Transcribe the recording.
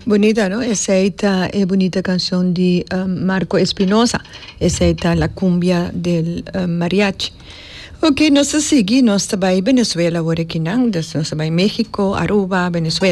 Bonita, ¿no? Esa es bonita canción de Marco Espinosa. Esa es la cumbia del mariachi. Ok, nos sigue, nos va a Venezuela, ahora que nos va a México, Aruba, Venezuela.